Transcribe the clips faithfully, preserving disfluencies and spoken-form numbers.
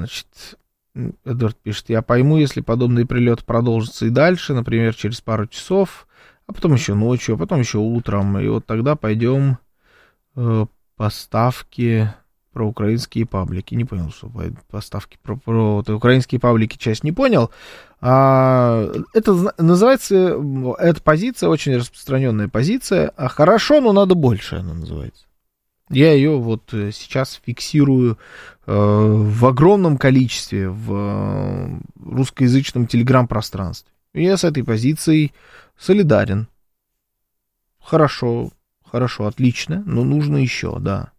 значит, Эдвард пишет, я пойму, если подобный прилет продолжится и дальше, например, через пару часов, а потом еще ночью, а потом еще утром, и вот тогда пойдем э, поставки про украинские паблики. Не понял, что поставки про, про вот, украинские паблики, часть не понял. А, это называется, эта позиция, очень распространенная позиция, а хорошо, но надо больше, она называется. Я ее вот сейчас фиксирую э, в огромном количестве в э, русскоязычном телеграм-пространстве. Я с этой позицией солидарен. Хорошо, хорошо, отлично, но нужно еще, да.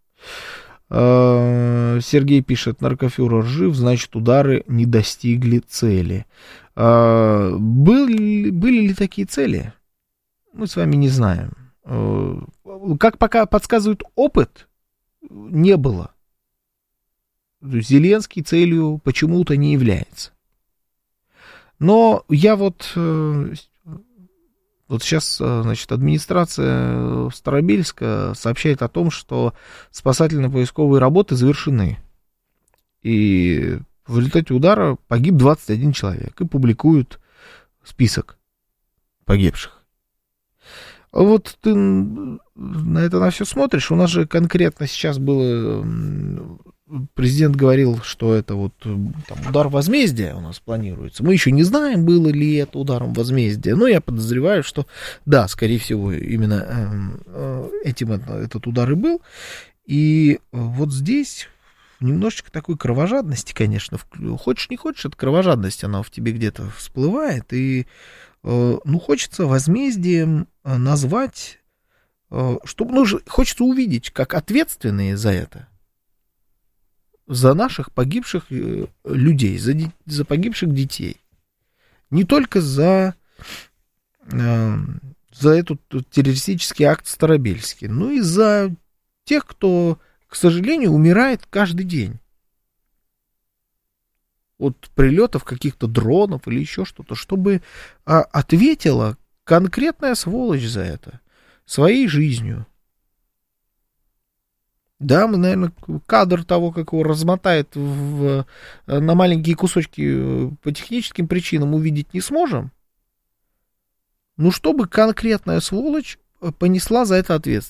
Э, Сергей пишет, наркофюрер жив, значит, удары не достигли цели. Э, были, были ли такие цели? Мы с вами не знаем. Как пока подсказывает опыт, не было. Зеленский целью почему-то не является. Но я вот, вот сейчас, значит, администрация Старобельска сообщает о том, что спасательно-поисковые работы завершены. И в результате удара погиб двадцать один человек. И публикуют список погибших. Вот ты на это на все смотришь, у нас же конкретно сейчас было, президент говорил, что это вот там, удар возмездия у нас планируется. Мы еще не знаем, было ли это ударом возмездия, но я подозреваю, что да, скорее всего, именно этим этот удар и был. И вот здесь немножечко такой кровожадности, конечно, хочешь не хочешь, эта кровожадность, она в тебе где-то всплывает, и ну, хочется возмездием назвать, чтобы, ну, хочется увидеть, как ответственные за это, за наших погибших людей, за, за погибших детей, не только за, за этот террористический акт Старобельский, но и за тех, кто, к сожалению, умирает каждый день. От прилетов каких-то дронов или еще что-то, чтобы а, ответила конкретная сволочь за это своей жизнью. Да, мы, наверное, кадр того, как его размотает в, на маленькие кусочки по техническим причинам увидеть не сможем. Ну, чтобы конкретная сволочь понесла за это ответственность.